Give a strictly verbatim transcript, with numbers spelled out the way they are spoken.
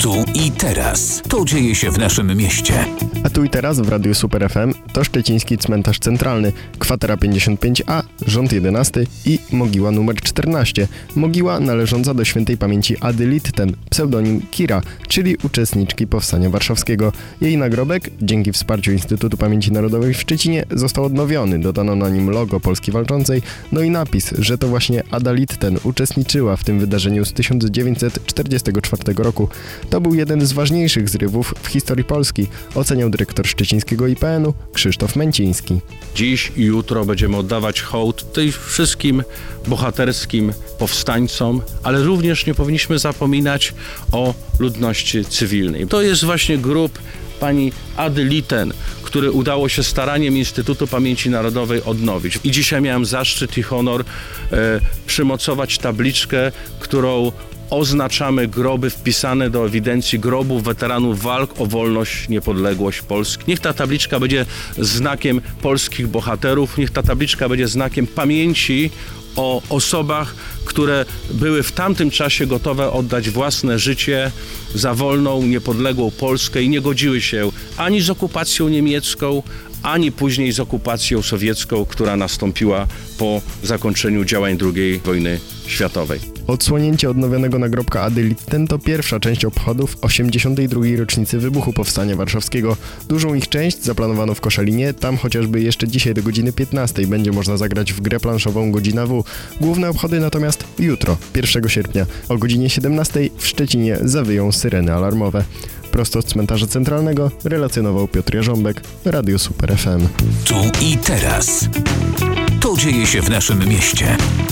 Tu i teraz. To dzieje się w naszym mieście. A tu i teraz w Radiu Super F M to Szczeciński Cmentarz Centralny, kwatera pięćdziesiąt pięć A, rząd jedenasty i mogiła numer czternaście. Mogiła należąca do świętej pamięci Ady Litten, pseudonim Kira, czyli uczestniczki Powstania Warszawskiego. Jej nagrobek, dzięki wsparciu Instytutu Pamięci Narodowej w Szczecinie, został odnowiony. Dodano na nim logo Polski Walczącej, no i napis, że to właśnie Ada Litten uczestniczyła w tym wydarzeniu z tysiąc dziewięćset czterdziestego czwartego roku. To był jeden z ważniejszych zrywów w historii Polski, oceniał dyrektor szczecińskiego I P N u Krzysztof Męciński. Dziś i jutro będziemy oddawać hołd tym wszystkim bohaterskim powstańcom, ale również nie powinniśmy zapominać o ludności cywilnej. To jest właśnie grób pani Ady Litten, który udało się staraniem Instytutu Pamięci Narodowej odnowić. I dzisiaj miałem zaszczyt i honor e, przymocować tabliczkę, którą oznaczamy groby wpisane do ewidencji grobów weteranów walk o wolność, niepodległość Polski. Niech ta tabliczka będzie znakiem polskich bohaterów, niech ta tabliczka będzie znakiem pamięci o osobach, które były w tamtym czasie gotowe oddać własne życie za wolną, niepodległą Polskę i nie godziły się ani z okupacją niemiecką, ani później z okupacją sowiecką, która nastąpiła po zakończeniu działań drugiej wojny światowej. Odsłonięcie odnowionego nagrobka Ady Litten to pierwsza część obchodów osiemdziesiątej drugiej rocznicy wybuchu Powstania Warszawskiego. Dużą ich część zaplanowano w Koszalinie, tam chociażby jeszcze dzisiaj do godziny piętnastej będzie można zagrać w grę planszową Godzina W. Główne obchody natomiast jutro, pierwszego sierpnia, o godzinie siedemnastej w Szczecinie zawyją syreny alarmowe. Prosto z Cmentarza Centralnego relacjonował Piotr Jarząbek, Radio Super F M. Tu i teraz. To dzieje się w naszym mieście.